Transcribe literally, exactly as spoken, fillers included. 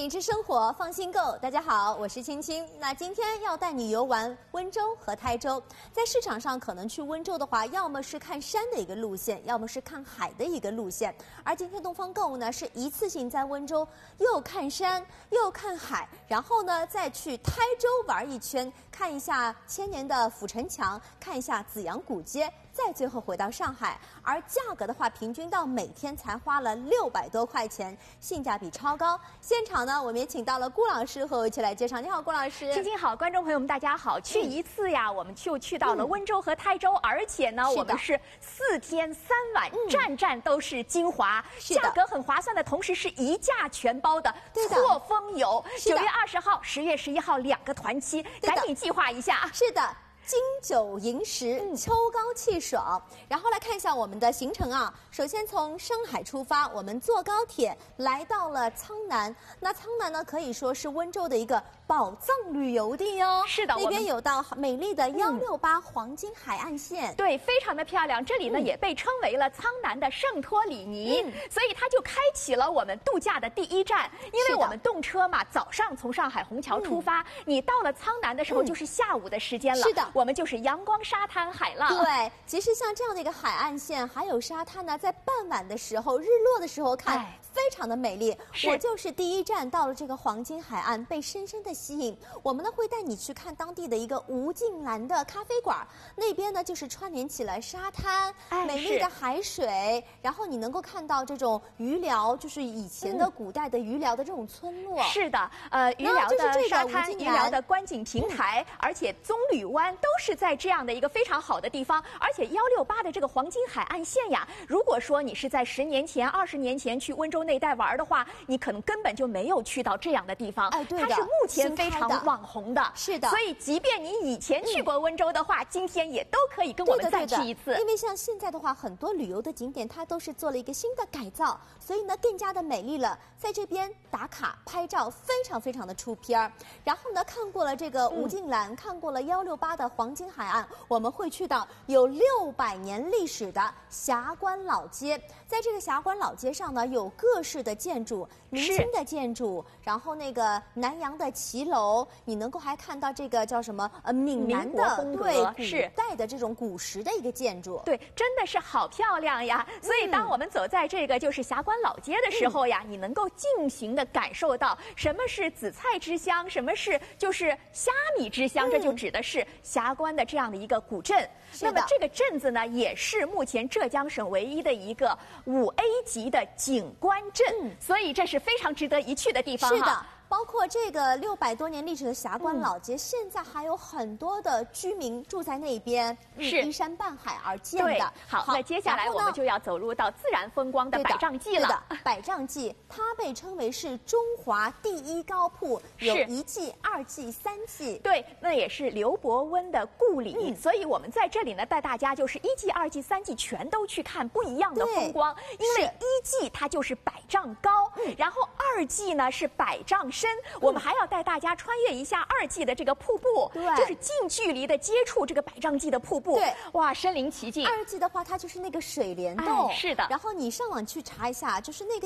品质生活，放心购。大家好，我是青青。那今天要带你游玩温州和台州。在市场上，可能去温州的话，要么是看山的一个路线，要么是看海的一个路线。而今天东方购物呢，是一次性在温州又看山又看海，然后呢再去台州玩一圈，看一下千年的阜城墙，看一下紫阳古街。再最后回到上海，而价格的话，平均到每天才花了六百多块钱，性价比超高。现场呢，我们也请到了顾老师和我一起来介绍。你好，顾老师。 青青好，观众朋友们大家好。去一次呀，嗯、我们就去到了温州和台州，嗯、而且呢，我们是四天三晚，嗯、站站都是精华，价格很划算的同时是一价全包的错峰游。九月二十号、十月十一号两个团期，赶紧计划一下。 是的。金九银十，秋高气爽。然后来看一下我们的行程啊。首先从上海出发，我们坐高铁来到了苍南。那苍南呢，可以说是温州的一个宝藏旅游地哦。 是的， 那边有到美丽的幺六八黄金海岸线， 嗯、对，非常的漂亮。这里呢、嗯、也被称为了苍南的圣托里尼，嗯、所以它就开启了我们度假的第一站。因为我们动车嘛，早上从上海虹桥出发，嗯、你到了苍南的时候就是下午的时间了。 是的。 我们就是阳光、沙滩、海浪。 对，其实像这样的一个海岸线，还有沙滩呢，在傍晚的时候、日落的时候看，哎、非常的美丽。我就是第一站到了这个黄金海岸，被深深的吸引。我们呢会带你去看当地的一个无尽蓝的咖啡馆，那边呢就是串联起了沙滩、哎、美丽的海水，然后你能够看到这种鱼寮，就是以前的古代的鱼寮的这种村落。 嗯、是的，呃，鱼寮的沙滩、鱼寮的观景平台，嗯、而且棕榈湾都是在。在这样的一个非常好的地方，而且幺六八的这个黄金海岸线呀，如果说你是在十年前、二十年前去温州那带玩的话，你可能根本就没有去到这样的地方。 哎，对的， 它是目前非常网红的。 是的， 所以即便你以前去过温州的话，嗯、今天也都可以跟我们再去一次。 因为像现在的话，很多旅游的景点它都是做了一个新的改造，所以呢更加的美丽了。在这边打卡拍照非常非常的出片儿。然后呢，看过了这个无尽蓝，嗯、看过了幺六八的黄金海岸，我们会去到有六百年历史的霞关老街。在这个霞关老街上呢，有各式的建筑，明清的建筑，然后那个南洋的骑楼，你能够还看到这个叫什么呃闽南的对古代的这种古时的一个建筑。 对，真的是好漂亮呀！所以当我们走在这个就是霞关老街的时候呀，嗯、你能够尽情的感受到什么是紫菜之乡，什么是就是虾米之乡，嗯、这就指的是霞关的这样的一个古镇。那么这个镇子呢，也是目前浙江省唯一的一个五 A 级的景观镇，嗯、所以这是非常值得一去的地方。 是的。包括这个六百多年历史的霞关老街，嗯、现在还有很多的居民住在那边， 是依山傍海而建的。 好，好，那接下来我们就要走入到自然风光的百丈记了。 对的，百丈记它被称为是中华第一高瀑，有一记、二记、三记。 对，那也是刘伯温的故里，嗯、所以我们在这里呢带大家就是一记、二记、三记全都去看不一样的风光。因为一记它就是百丈高，嗯、然后二记呢是百丈深。我们还要带大家穿越一下二季的这个瀑布， 对， 就是近距离的接触这个百丈记的瀑布， 对， 哇，身临其境。 二季的话，它就是那个水帘洞， 哎、是的。 然后你上网去查一下，就是那个。